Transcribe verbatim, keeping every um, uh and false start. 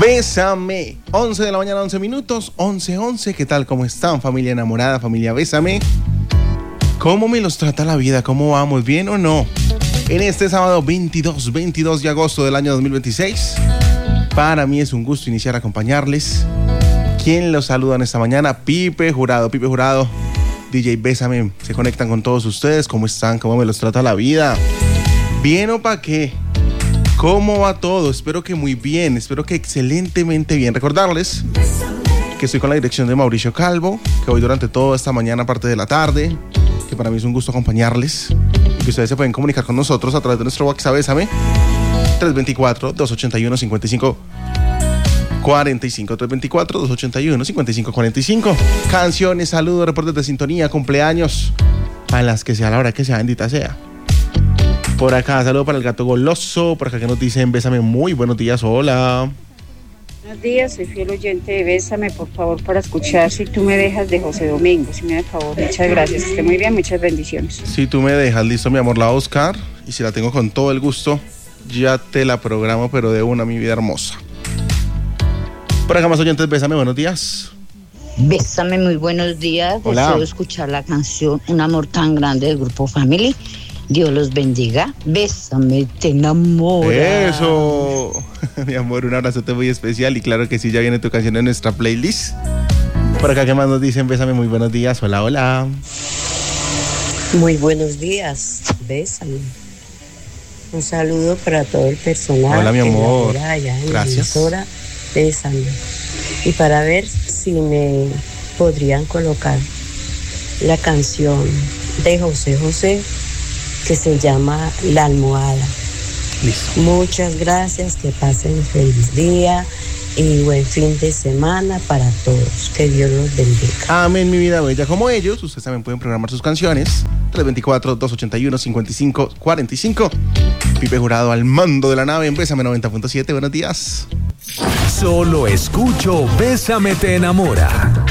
Bésame, once de la mañana, once minutos, once, once. ¿Qué tal? ¿Cómo están, familia enamorada, familia Bésame? ¿Cómo me los trata la vida? ¿Cómo vamos? ¿Bien o no? En este sábado veintidós, veintidós de agosto del año dos mil veintiséis, para mí es un gusto iniciar a acompañarles. ¿Quién los saluda en esta mañana? Pipe Jurado, Pipe Jurado, D J Bésame. Se conectan con todos ustedes. ¿Cómo están? ¿Cómo me los trata la vida? ¿Bien o pa' qué? ¿Cómo va todo? Espero que muy bien, espero que excelentemente bien. Recordarles que estoy con la dirección de Mauricio Calvo, que hoy durante toda esta mañana, parte de la tarde, que para mí es un gusto acompañarles y que ustedes se pueden comunicar con nosotros a través de nuestro WhatsApp, Bésame, tres dos cuatro, dos ocho uno, cinco cinco cuatro cinco, tres dos cuatro, dos ocho uno, cinco cinco cuatro cinco. Canciones, saludos, reportes de sintonía, cumpleaños, a las que sea, la hora que sea, bendita sea. Por acá, saludo para el gato goloso. Por acá que nos dicen, Bésame, muy buenos días, hola. Buenos días, soy fiel oyente de Bésame, por favor, para escuchar Si tú me dejas de José Domingo. Si me da favor, muchas gracias, que esté muy bien, muchas bendiciones. Si tú me dejas, listo, mi amor, la voy a buscar. Y si la tengo con todo el gusto, ya te la programo, pero de una, mi vida hermosa. Por acá más oyentes, Bésame, buenos días. Bésame, muy buenos días. Hola. Deseo escuchar la canción Un amor tan grande del grupo Family. Dios los bendiga. Bésame, te enamora. Eso. Mi amor, un abrazote muy especial. Y claro que sí, ya viene tu canción en nuestra playlist. Por acá, ¿qué más nos dicen? Bésame, muy buenos días. Hola, hola. Muy buenos días. Bésame. Un saludo para todo el personal. Hola, mi amor. Allá en Gracias. La emisora. Bésame. Y para ver si me podrían colocar la canción de José José, que se llama La Almohada. Listo. Muchas gracias, que pasen feliz día y buen fin de semana para todos. Que Dios los bendiga. Amén, mi vida bella. Como ellos, ustedes también pueden programar sus canciones. tres dos cuatro, dos ocho uno, cinco cinco cuatro cinco. Pipe Jurado al mando de la nave en Bésame noventa punto siete. Buenos días. Solo escucho Bésame te enamora.